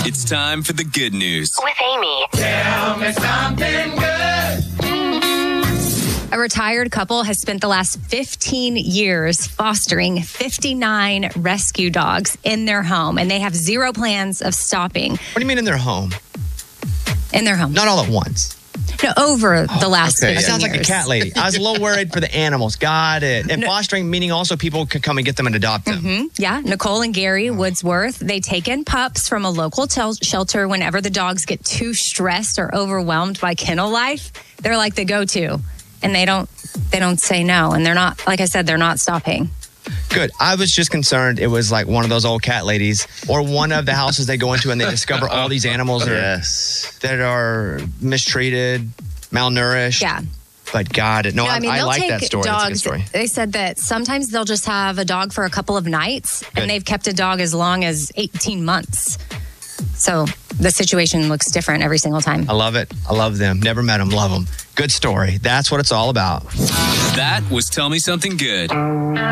It's time for the good news with Amy. Tell me something good. A retired couple has spent the last 15 years fostering 59 rescue dogs in their home, and they have zero plans of stopping. What do you mean in their home? In their home. Not all at once. No, over the last 15 That sounds years. like a cat lady. I was a little worried for the animals. Got it. And fostering, meaning also people can come and get them and adopt them. Yeah, Nicole and Gary Woodsworth, they take in pups from a local shelter whenever the dogs get too stressed or overwhelmed by kennel life. They're like the go-to, and they don't say no. And they're not, like I said, they're not stopping. Good. I was just concerned it was like one of those old cat ladies or one of the houses they go into and they discover all these animals that are mistreated, malnourished. Yeah. But got it. No, I they'll like take that story. That's a good dogs. story. They said that sometimes they'll just have a dog for a couple of nights, and they've kept a dog as long as 18 months. So the situation looks different every single time. I love it. I love them. Never met them. Love them. Good story. That's what it's all about. That was Tell Me Something Good.